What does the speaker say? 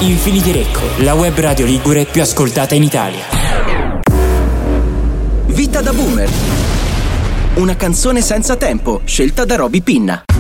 Infinity Recco, la web radio ligure più ascoltata in Italia. Vita da boomer. Una canzone senza tempo, scelta da Roby Pinna.